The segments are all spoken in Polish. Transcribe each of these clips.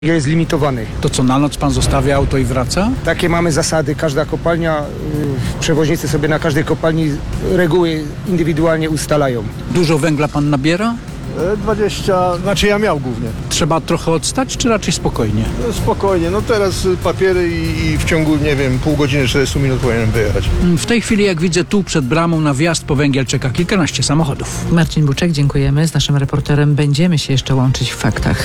Jest limitowany. To co, na noc pan zostawia auto i wraca? Takie mamy zasady. Każda kopalnia, przewoźnicy sobie na każdej kopalni reguły indywidualnie ustalają. Dużo węgla pan nabiera? 20, znaczy ja miał głównie. Trzeba trochę odstać, czy raczej spokojnie? Spokojnie, no teraz papiery i w ciągu, nie wiem, pół godziny, 40 minut powinienem wyjechać. W tej chwili, jak widzę, tu przed bramą na wjazd po węgiel czeka kilkanaście samochodów. Marcin Buczek, dziękujemy. Z naszym reporterem będziemy się jeszcze łączyć w faktach.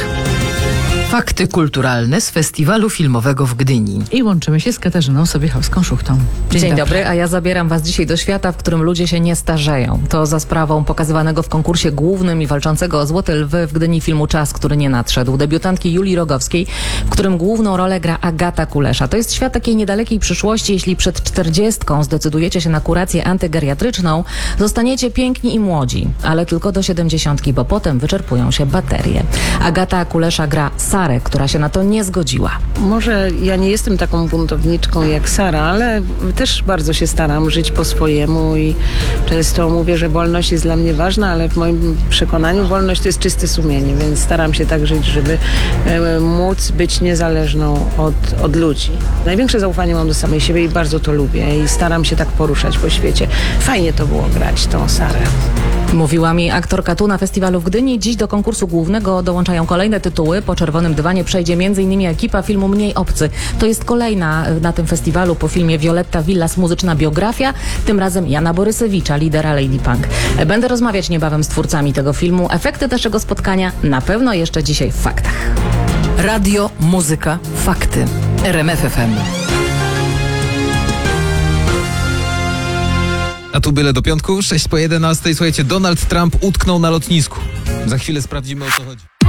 Fakty kulturalne z Festiwalu Filmowego w Gdyni. I łączymy się z Katarzyną Sobiechowską-Szuchtą. Dzień dobry, a ja zabieram was dzisiaj do świata, w którym ludzie się nie starzeją. To za sprawą pokazywanego w konkursie głównym i walczącego o Złote Lwy w Gdyni filmu Czas, który nie nadszedł. Debiutantki Julii Rogowskiej, w którym główną rolę gra Agata Kulesza. To jest świat takiej niedalekiej przyszłości. Jeśli przed 40 zdecydujecie się na kurację antygeriatryczną, zostaniecie piękni i młodzi, ale tylko do 70, bo potem wyczerpują się baterie. Agata Kulesza gra Sarę, która się na to nie zgodziła. Może ja nie jestem taką buntowniczką jak Sara, ale też bardzo się staram żyć po swojemu i często mówię, że wolność jest dla mnie ważna, ale w moim przekonaniu wolność to jest czyste sumienie, więc staram się tak żyć, żeby móc być niezależną od ludzi. Największe zaufanie mam do samej siebie i bardzo to lubię i staram się tak poruszać po świecie. Fajnie to było grać tą Sarę. Mówiła mi aktorka tu na festiwalu w Gdyni. Dziś do konkursu głównego dołączają kolejne tytuły. Po czerwonym dywanie przejdzie m.in. ekipa filmu Mniej obcy. To jest kolejna na tym festiwalu po filmie Violetta Villas muzyczna biografia. Tym razem Jana Borysewicza, lidera Lady Punk. Będę rozmawiać niebawem z twórcami tego filmu. Efekty naszego spotkania na pewno jeszcze dzisiaj w faktach. Radio, muzyka, fakty. RMF FM. A tu byle do piątku, 6 po 11. Słuchajcie, Donald Trump utknął na lotnisku. Za chwilę sprawdzimy, o co chodzi.